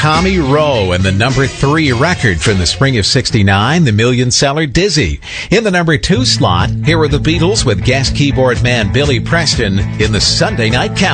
Tommy Rowe and the number 3 record from the spring of '69, the million-seller Dizzy. In the number 2 slot, here are the Beatles with guest keyboard man Billy Preston in the Sunday Night Countdown.